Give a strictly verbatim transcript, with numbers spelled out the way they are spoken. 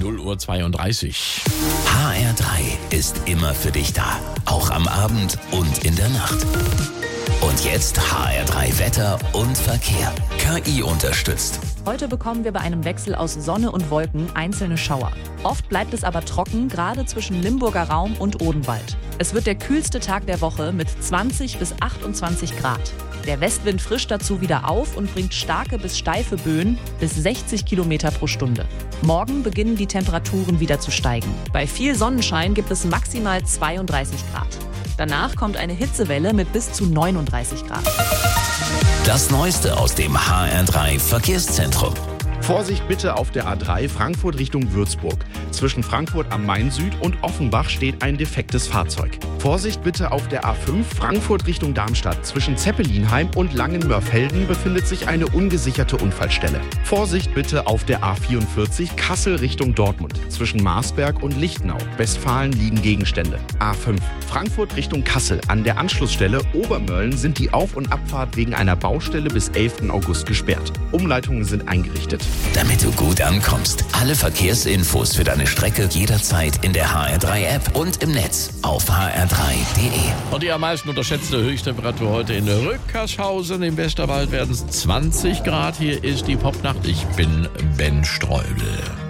null Uhr zweiunddreißig. H R drei ist immer für dich da. Auch am Abend und in der Nacht. Und jetzt H R drei Wetter und Verkehr. K I unterstützt. Heute bekommen wir bei einem Wechsel aus Sonne und Wolken einzelne Schauer. Oft bleibt es aber trocken, gerade zwischen Limburger Raum und Odenwald. Es wird der kühlste Tag der Woche mit zwanzig bis achtundzwanzig Grad. Der Westwind frischt dazu wieder auf und bringt starke bis steife Böen bis sechzig Kilometer pro Stunde. Morgen beginnen die Temperaturen wieder zu steigen. Bei viel Sonnenschein gibt es maximal zweiunddreißig Grad. Danach kommt eine Hitzewelle mit bis zu neununddreißig Grad. Das Neueste aus dem H R drei Verkehrszentrum. Vorsicht bitte auf der A drei Frankfurt Richtung Würzburg. Zwischen Frankfurt am Main Süd und Offenbach steht ein defektes Fahrzeug. Vorsicht bitte auf der A fünf Frankfurt Richtung Darmstadt. Zwischen Zeppelinheim und Langenmörfelden befindet sich eine ungesicherte Unfallstelle. Vorsicht bitte auf der A vierundvierzig Kassel Richtung Dortmund. Zwischen Marsberg und Lichtenau, Westfalen, liegen Gegenstände. A fünf Frankfurt Richtung Kassel. An der Anschlussstelle Obermölln sind die Auf- und Abfahrt wegen einer Baustelle bis elften August gesperrt. Umleitungen sind eingerichtet. Damit du gut ankommst. Alle Verkehrsinfos für deine Strecke jederzeit in der H R drei App und im Netz auf h r drei punkt d e. Und die am meisten unterschätzte Höchsttemperatur heute in Rückershausen. Im Westerwald werden es zwanzig Grad. Hier ist die Popnacht. Ich bin Ben Streubel.